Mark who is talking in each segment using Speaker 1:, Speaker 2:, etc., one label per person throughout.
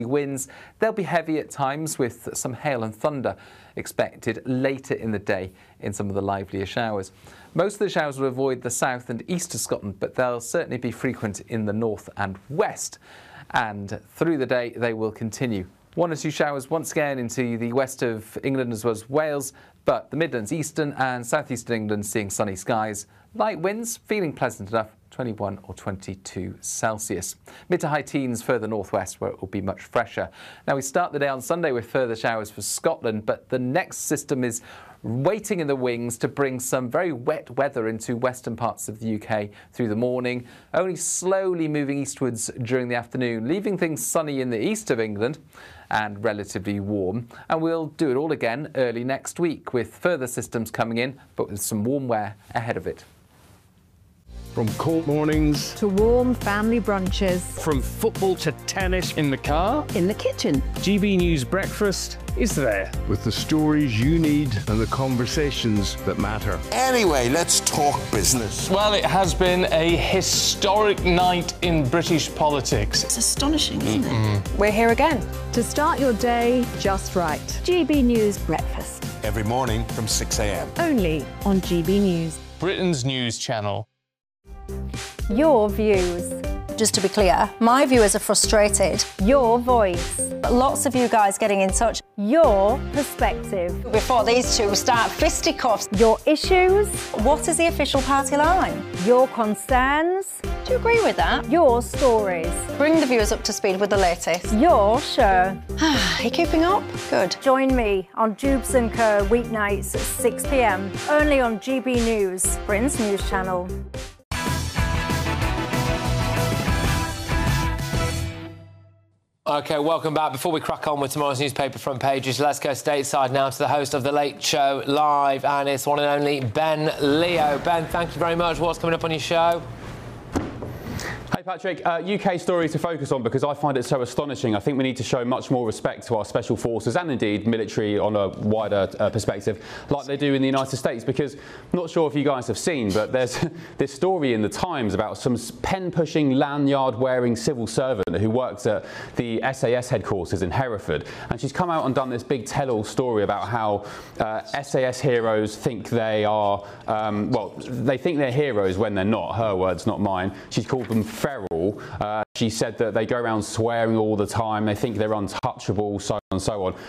Speaker 1: Winds, they'll be heavy at times with some hail and thunder expected later in the day in some of the livelier showers. Most of the showers will avoid the south and east of Scotland, but they'll certainly be frequent in the north and west. And through the day, they will continue. 1 or 2 showers once again into the west of England as well as Wales, but the Midlands, eastern and southeastern England seeing sunny skies. Light winds, feeling pleasant enough, 21 or 22 Celsius. Mid to high teens further northwest where it will be much fresher. Now we start the day on Sunday with further showers for Scotland, but the next system is waiting in the wings to bring some very wet weather into western parts of the UK through the morning, only slowly moving eastwards during the afternoon, leaving things sunny in the east of England and relatively warm. And we'll do it all again early next week with further systems coming in, but with some warm wear ahead of it.
Speaker 2: From cold mornings
Speaker 3: to warm family brunches.
Speaker 2: From football to tennis in the car.
Speaker 3: In the kitchen.
Speaker 2: GB News Breakfast is there. With the stories you need and the conversations that matter.
Speaker 4: Anyway, let's talk business.
Speaker 5: Well, it has been a historic night in British politics.
Speaker 6: It's astonishing, isn't it?
Speaker 3: We're here again to start your day just right. GB News Breakfast.
Speaker 4: Every morning from 6 a.m.
Speaker 3: Only on GB News.
Speaker 5: Britain's news channel.
Speaker 3: Your views.
Speaker 7: Just to be clear, my viewers are frustrated.
Speaker 3: Your voice.
Speaker 7: Lots of you guys getting in touch.
Speaker 3: Your perspective.
Speaker 7: Before these two start fisticuffs.
Speaker 3: Your issues.
Speaker 7: What is the official party line?
Speaker 3: Your concerns.
Speaker 7: Do you agree with that?
Speaker 3: Your stories.
Speaker 7: Bring the viewers up to speed with the latest.
Speaker 3: Your show.
Speaker 7: Are you keeping up? Good.
Speaker 3: Join me on Jubes & Co weeknights at 6 p.m. only on GB News, Britain's news channel.
Speaker 8: OK, welcome back. Before we crack on with tomorrow's newspaper front pages, let's go stateside now to the host of The Late Show Live, and it's one and only Ben Leo. Ben, thank you very much. What's coming up on your show?
Speaker 9: Hey Patrick, UK stories to focus on because I find it so astonishing. I think we need to show much more respect to our special forces and indeed military on a wider perspective like they do in the United States, because I'm not sure if you guys have seen, but there's this story in the Times about some pen-pushing, lanyard-wearing civil servant who works at the SAS headquarters in Hereford, and she's come out and done this big tell-all story about how SAS heroes think they are, well, they think they're heroes when they're not. Her words, not mine. She's called them feral. She said that they go around swearing all the time, they think they're untouchable, so on and so on.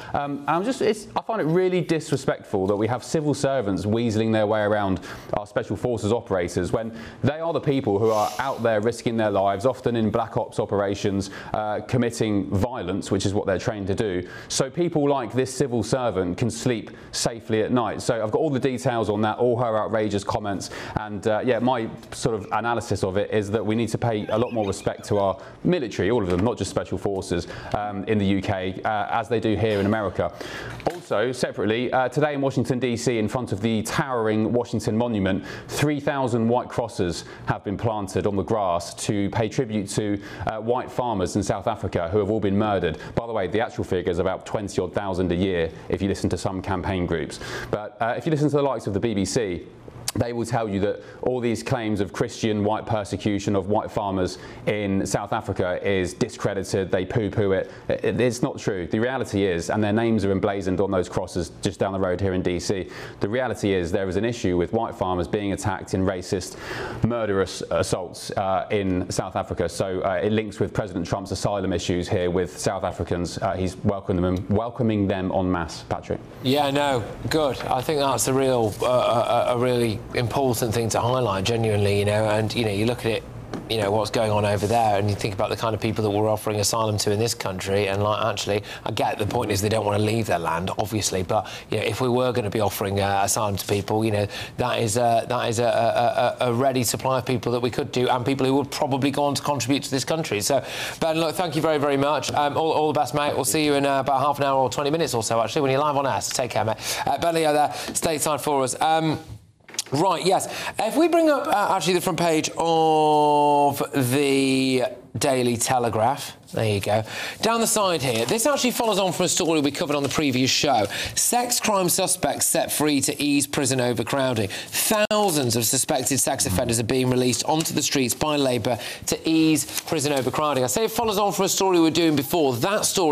Speaker 9: I find it really disrespectful that we have civil servants weaseling their way around our special forces operators when they are the people who are out there risking their lives, often in black ops operations, committing violence, which is what they're trained to do. So people like this civil servant can sleep safely at night. So I've got all the details on that, all her outrageous comments, and yeah, my sort of analysis of it is that we need to pay a lot more respect to our military, all of them, not just special forces, in the UK, as they do here in America. Also, separately, today in Washington, D.C., in front of the towering Washington Monument, 3,000 white crosses have been planted on the grass to pay tribute to white farmers in South Africa who have all been murdered. By the way, the actual figure is about 20-odd thousand a year if you listen to some campaign groups. But if you listen to the likes of the BBC, they will tell you that all these claims of Christian white persecution of white farmers in South Africa is discredited, they poo-poo it. It's not true. The reality is, and their names are emblazoned on those crosses just down the road here in DC, the reality is there is an issue with white farmers being attacked in racist, murderous assaults in South Africa. So it links with President Trump's asylum issues here with South Africans. He's welcoming them en masse, Patrick.
Speaker 8: Yeah, no, good. I think that's a really important thing to highlight, genuinely, you know, and, you know, you look at it, you know, what's going on over there, and you think about the kind of people that we're offering asylum to in this country, and, like, actually, I get the point is they don't want to leave their land, obviously, but, you know, if we were going to be offering asylum to people, you know, that is a ready supply of people that we could do, and people who would probably go on to contribute to this country. So, Ben, look, thank you very, very much. All the best, mate. We'll see you in about half an hour or 20 minutes or so, actually, when you're live on air. So take care, mate. Ben Leo there, stateside for us. Right, yes. If we bring up, actually, the front page of the Daily Telegraph. There you go. Down the side here, this actually follows on from a story we covered on the previous show. Sex crime suspects set free to ease prison overcrowding. Thousands of suspected sex offenders are being released onto the streets by Labour to ease prison overcrowding. I say it follows on from a story we were doing before. That story